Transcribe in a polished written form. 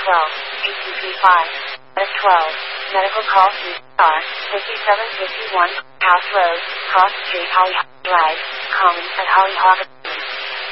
S12. Medical call CR 5751 House Road, Cross Street, Hollyhock Drive, Commons at Hollyhock.